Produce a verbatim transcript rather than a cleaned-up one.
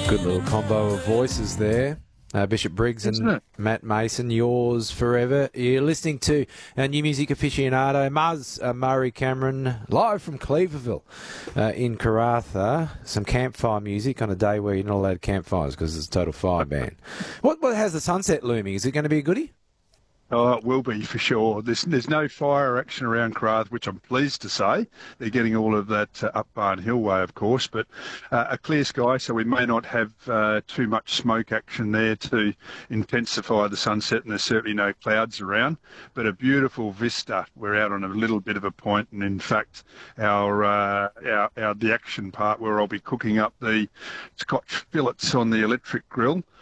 Good little combo of voices there. Uh, Bishop Briggs Isn't and it? Matt Mason, yours forever. You're listening to our new music aficionado, Muzz uh, Murray Cameron, live from Cleaverville uh, in Karratha. Some campfire music on a day where you're not allowed campfires because it's a total fire ban. What, what has the sunset looming? Is it going to be a goodie? Oh, it will be for sure. There's there's no fire action around Karratha, which I'm pleased to say. They're getting all of that uh, up Barn Hill way, of course, but uh, a clear sky, so we may not have uh, too much smoke action there to intensify the sunset, and there's certainly no clouds around, but a beautiful vista. We're out on a little bit of a point, and in fact, our, uh, our, our the action part where I'll be cooking up the Scotch fillets on the electric grill